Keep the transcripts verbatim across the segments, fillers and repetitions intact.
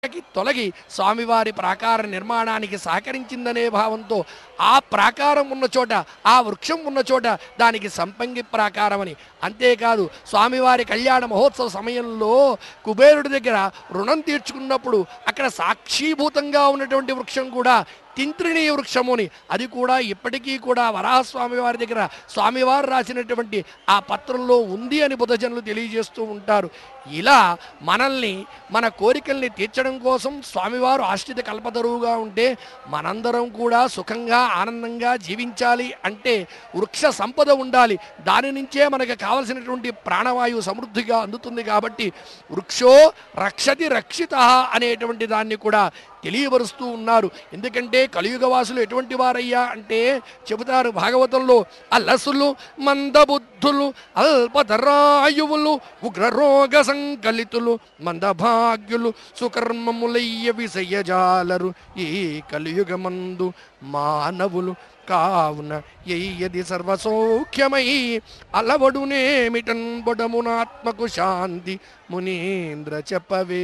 తొలగి స్వామివారి ప్రాకార నిర్మాణానికి సహకరించిందనే భావంతో ఆ ప్రాకారం ఉన్న చోట, ఆ వృక్షం ఉన్న చోట దానికి సంపంగి ప్రాకారం అని. అంతేకాదు స్వామివారి కళ్యాణ మహోత్సవ సమయంలో కుబేరుడి దగ్గర రుణం తీర్చుకున్నప్పుడు అక్కడ సాక్షీభూతంగా ఉన్నటువంటి వృక్షం కూడా తింత్రిణీ వృక్షముని, అది కూడా ఇప్పటికీ కూడా వరాహస్వామి వారి దగ్గర స్వామివారు రాసినటువంటి ఆ పత్రంలో ఉంది అని బుధజనులు తెలియజేస్తూ ఉంటారు. ఇలా మనల్ని మన కోరికల్ని తీర్చడం కోసం స్వామివారు ఆశ్రిత కల్పతరువుగా ఉంటే మనందరం కూడా సుఖంగా ఆనందంగా జీవించాలి అంటే వృక్ష సంపద ఉండాలి. దాని నుంచే మనకు కావలసినటువంటి ప్రాణవాయువు సమృద్ధిగా అందుతుంది. కాబట్టి వృక్షో రక్షతి రక్షిత అనేటువంటి దాన్ని కూడా తెలియబరుస్తూ ఉన్నారు. ఎందుకంటే కలియుగవాసులు ఎటువంటి వారయ్యా అంటే చెబుతారు భాగవతంలో, అలసులు మందబుద్ధులు అల్పధరాయువులు ఉగ్రరోగ సంకలితులు మందభాగ్యులు సుకర్మములయ్య విషయజాలరు ఈ కలియుగమందు మానవులు కావున ఎయ్యది సర్వసౌఖ్యమై అలవడునేమిటన్ బొడమునాత్మకు శాంతి మునీంద్ర చెప్పవే.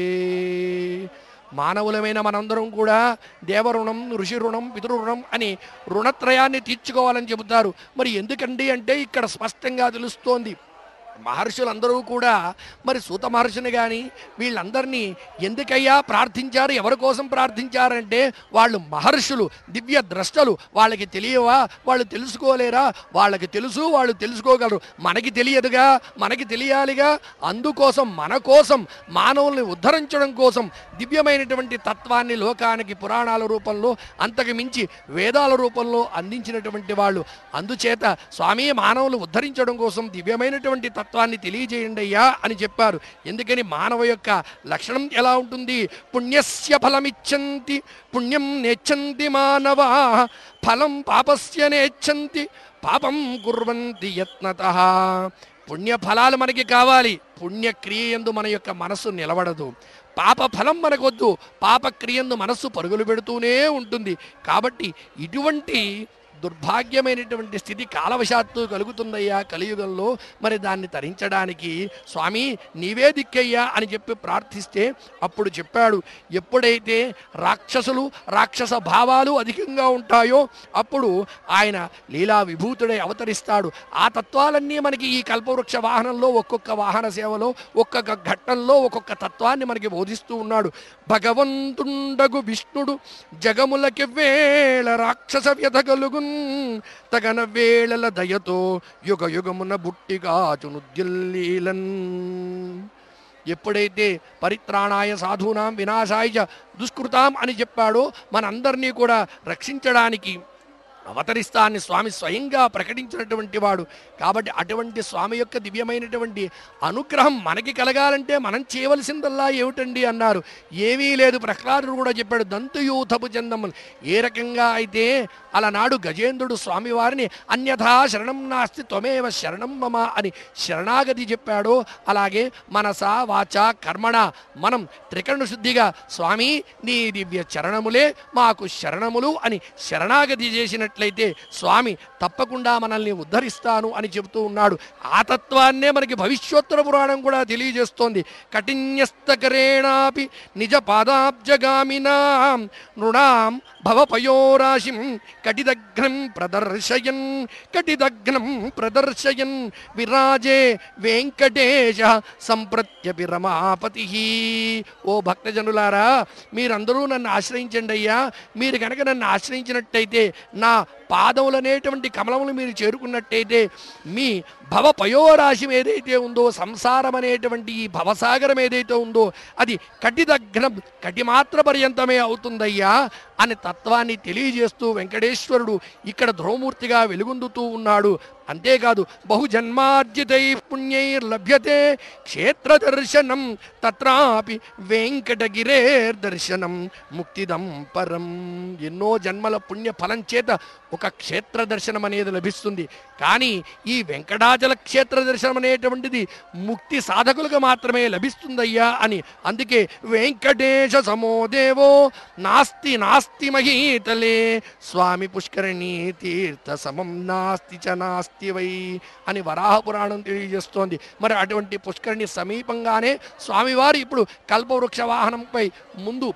మానవులమైన మనందరం కూడా దేవరుణం, ఋషి రుణం, పితృరుణం అని రుణత్రయాన్ని తీర్చుకోవాలని చెబుతారు. మరి ఎందుకండి అంటే ఇక్కడ స్పష్టంగా తెలుస్తోంది. మహర్షులందరూ కూడా మరి సూత మహర్షిని కానీ వీళ్ళందరినీ ఎందుకయ్యా ప్రార్థించారు, ఎవరి కోసం ప్రార్థించారంటే వాళ్ళు మహర్షులు, దివ్య ద్రష్టలు. వాళ్ళకి తెలియవా, వాళ్ళు తెలుసుకోలేరా? వాళ్ళకి తెలుసు, వాళ్ళు తెలుసుకోగలరు. మనకి తెలియదుగా, మనకి తెలియాలిగా. అందుకోసం మన కోసం మానవుల్ని ఉద్ధరించడం కోసం దివ్యమైనటువంటి తత్వాన్ని లోకానికి పురాణాల రూపంలో, అంతకు మించి వేదాల రూపంలో అందించినటువంటి వాళ్ళు. అందుచేత స్వామి మానవులు ఉద్ధరించడం కోసం దివ్యమైనటువంటి తత్వాన్ని తెలియజేయండి అయ్యా అని చెప్పారు. ఎందుకని మానవ యొక్క లక్షణం ఎలా ఉంటుంది? పుణ్యస్య ఫలమిచ్చంతి పుణ్యం నేచ్చంతి మానవా ఫలం పాపస్య నేచ్చంతి పాపం కుర్వంతి యత్నతః. పుణ్యఫలాలు మనకి కావాలి, పుణ్యక్రియందు మన యొక్క మనస్సు నిలబడదు. పాప ఫలం మనకొద్దు, పాపక్రియందు మనస్సు పరుగులు పెడుతూనే ఉంటుంది. కాబట్టి ఇటువంటి దుర్భాగ్యమైనటువంటి స్థితి కాలవశాత్తు కలుగుతుందయ్యా కలియుగంలో. మరి దాన్ని తరించడానికి స్వామి నీవే దిక్కయ్యా అని చెప్పి ప్రార్థిస్తే అప్పుడు చెప్పాడు, ఎప్పుడైతే రాక్షసులు రాక్షస భావాలు అధికంగా ఉంటాయో అప్పుడు ఆయన లీలా విభూతుడై అవతరిస్తాడు. ఆ తత్వాలన్నీ మనకి ఈ కల్పవృక్ష వాహనంలో ఒక్కొక్క వాహన సేవలో ఒక్కొక్క ఘట్టంలో ఒక్కొక్క తత్వాన్ని మనకి బోధిస్తూ ఉన్నాడు. భగవంతుండగు విష్ణుడు జగములకి వేళ రాక్షస వ్యధగలుగు తగన వేళల దయతో యుగ యుగమున బుట్టిగాచునుద్యల్లీలన్. ఎప్పుడైతే పరిత్రాణాయ సాధూనాం వినాశాయ దుష్కృతాం అని చెప్పాడో మనందరినీ కూడా రక్షించడానికి అవతరిస్తాన్ని స్వామి స్వయంగా ప్రకటించినటువంటి వాడు. కాబట్టి అటువంటి స్వామి యొక్క దివ్యమైనటువంటి అనుగ్రహం మనకి కలగాలంటే మనం చేయవలసిందల్లా ఏమిటండి అన్నారు. ఏమీ లేదు. ప్రహ్లాదుడు కూడా చెప్పాడు, దంతుయూథపు చందమ్మని. ఏ రకంగా అయితే అలనాడు గజేంద్రుడు స్వామివారిని అన్యథా శరణం నాస్తి త్వమేవ శరణం మమ అని శరణాగతి చెప్పాడో అలాగే మనస వాచ కర్మణ మనం త్రికరణ శుద్ధిగా స్వామి నీ దివ్య చరణములే మాకు శరణములు అని శరణాగతి చేసినట్లయితే స్వామి తప్పకుండా మనల్ని ఉద్ధరిస్తాను అని చెబుతూ ఉన్నాడు. ఆ తత్వాన్నే మనకి భవిష్యోత్తర పురాణం కూడా తెలియజేస్తోంది. కఠిన్యస్తకరేణాపి నిజ పాదాబ్జగామినాం నృణాం భవపయోరాశిం కటిదగ్నం ప్రదర్శయన్ కటిదగ్నం ప్రదర్శయన్ విరాజే వెంకటేశ సంప్రత్యపి రమాపతి. ఓ భక్తజనులారా, మీరందరూ నన్ను ఆశ్రయించండి అయ్యా. మీరు కనుక నన్ను ఆశ్రయించినట్టయితే నా పాదములనేటువంటి కమలములు మీరు చేరుకున్నట్టయితే మీ భవ పయోరాశి ఏదైతే ఉందో, సంసారం అనేటువంటి ఈ భవసాగరం ఏదైతే ఉందో అది కటిదగ్నం కటిమాత్ర పర్యంతమే అవుతుందయ్యా అని తత్వాన్ని తెలియజేస్తూ వెంకటేశ్వరుడు ఇక్కడ ధ్రువమూర్తిగా వెలుగొందుతూ ఉన్నాడు. అంతేకాదు బహుజన్మార్జితై పుణ్యైర్లభ్యతే క్షేత్ర దర్శనం తత్రాపి వెంకటగిరేర్ దర్శనం ముక్తిదం పరం. ఎన్నో జన్మల పుణ్య ఫలం చేత ఒక క్షేత్ర దర్శనం అనేది లభిస్తుంది. కానీ ఈ వెంకటాచల క్షేత్ర దర్శనం అనేటువంటిది ముక్తి సాధకులకు మాత్రమే లభిస్తుందయ్యా అని. అందుకే వెంకటేశ సమోదేవో నాస్తి నాస్తి మహీతలే స్వామి పుష్కరిణీ తీర్థ సమం నాస్తి చ నాస్తి వై అని వరాహ పురాణం తెలియజేస్తోంది. మరి అటువంటి పుష్కరిణి సమీపంగానే స్వామివారు ఇప్పుడు కల్పవృక్ష వాహనంపై ముందు